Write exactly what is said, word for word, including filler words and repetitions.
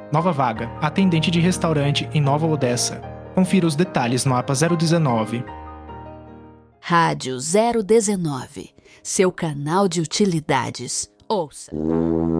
Nova vaga, atendente de restaurante em Nova Odessa. Confira os detalhes no APA zero dezenove. Rádio zero dezenove, seu canal de utilidades. Ouça.